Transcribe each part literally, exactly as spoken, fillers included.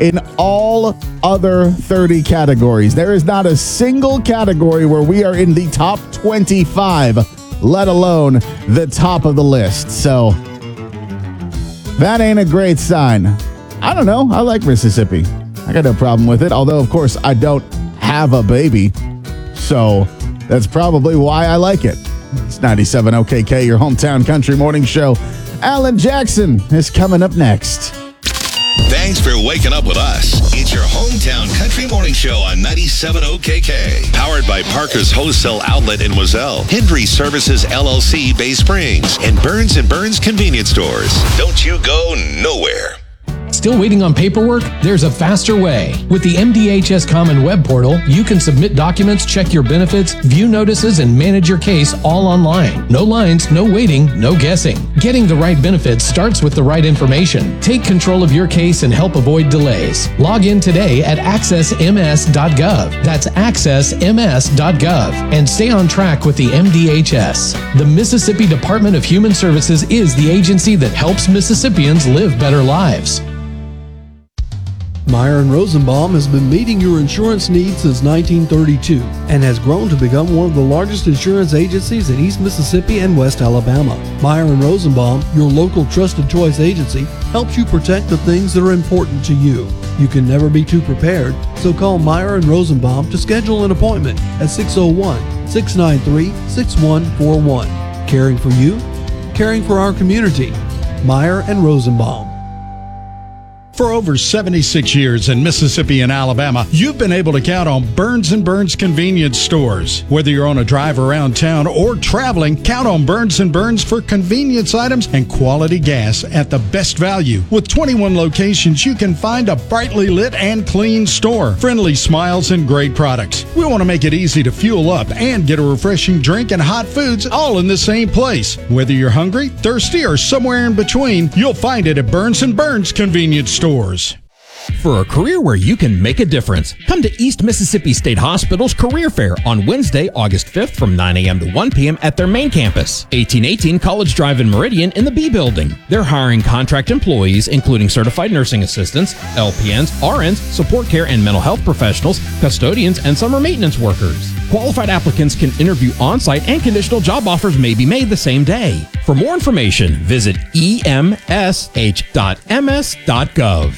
in all other thirty categories. There is not a single category where we are in the top twenty-five, let alone the top of the list. So that ain't a great sign. I don't know. I like Mississippi. I got no problem with it. Although, of course, I don't have a baby. So that's probably why I like it. It's ninety-seven O K K, your hometown country morning show. Alan Jackson is coming up next. Thanks for waking up with us. It's your hometown country morning show on ninety-seven O K K. Powered by Parker's Wholesale Outlet in Wazelle, Hendry Services L L C Bay Springs, and Burns and Burns Convenience Stores. Don't you go nowhere. Still waiting on paperwork? There's a faster way. With the M D H S Common Web Portal, you can submit documents, check your benefits, view notices, and manage your case all online. No lines, no waiting, no guessing. Getting the right benefits starts with the right information. Take control of your case and help avoid delays. Log in today at access m s dot gov. That's access m s dot gov. And stay on track with the M D H S. The Mississippi Department of Human Services is the agency that helps Mississippians live better lives. Meyer and Rosenbaum has been meeting your insurance needs since nineteen thirty-two and has grown to become one of the largest insurance agencies in East Mississippi and West Alabama. Meyer and Rosenbaum, your local trusted choice agency, helps you protect the things that are important to you. You can never be too prepared, so call Meyer and Rosenbaum to schedule an appointment at six oh one, six nine three, six one four one. Caring for you, caring for our community. Meyer and Rosenbaum. For over seventy-six years in Mississippi and Alabama, you've been able to count on Burns and Burns convenience stores. Whether you're on a drive around town or traveling, count on Burns and Burns for convenience items and quality gas at the best value. With twenty-one locations, you can find a brightly lit and clean store, friendly smiles, and great products. We want to make it easy to fuel up and get a refreshing drink and hot foods all in the same place. Whether you're hungry, thirsty, or somewhere in between, you'll find it at Burns and Burns convenience stores. Stores. For a career where you can make a difference, come to East Mississippi State Hospital's Career Fair on Wednesday, August fifth from nine a.m. to one p.m. at their main campus, eighteen eighteen College Drive in Meridian in the B Building. They're hiring contract employees, including certified nursing assistants, L P Ns, R Ns, support care and mental health professionals, custodians, and summer maintenance workers. Qualified applicants can interview on-site and conditional job offers may be made the same day. For more information, visit e m s h dot m s dot gov.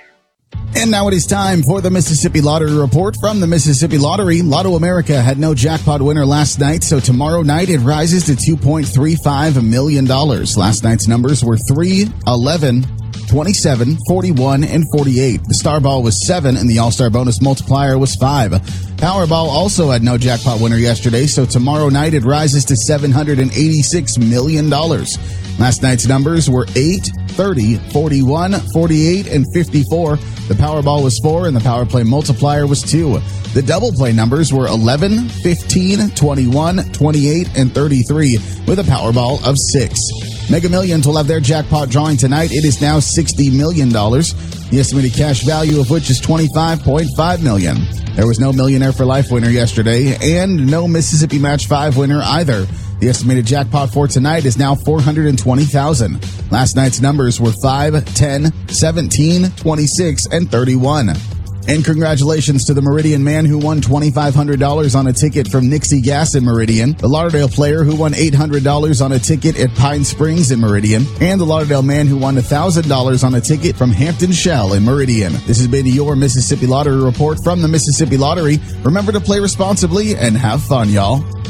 And now it is time for the Mississippi Lottery Report from the Mississippi Lottery. Lotto America had no jackpot winner last night, so tomorrow night it rises to two point three five million dollars. Last night's numbers were three, eleven, twenty-seven, forty-one, and forty-eight. The Star Ball was seven, and the All-Star Bonus multiplier was five. Powerball also had no jackpot winner yesterday, so tomorrow night it rises to seven hundred eighty-six million dollars. Last night's numbers were eight, thirty, forty-one, forty-eight, and fifty-four. The Powerball was four, and the Power Play multiplier was two. The Double Play numbers were eleven, fifteen, twenty-one, twenty-eight, and thirty-three, with a Powerball of six. Mega Millions will have their jackpot drawing tonight. It is now sixty million dollars. The estimated cash value of which is twenty-five point five million dollars. There was no Millionaire for Life winner yesterday, and no Mississippi Match five winner either. The estimated jackpot for tonight is now four hundred twenty thousand dollars. Last night's numbers were five, ten, seventeen, twenty-six, and thirty-one. And congratulations to the Meridian man who won twenty-five hundred dollars on a ticket from Nixie Gas in Meridian, the Lauderdale player who won eight hundred dollars on a ticket at Pine Springs in Meridian, and the Lauderdale man who won one thousand dollars on a ticket from Hampton Shell in Meridian. This has been your Mississippi Lottery Report from the Mississippi Lottery. Remember to play responsibly and have fun, y'all.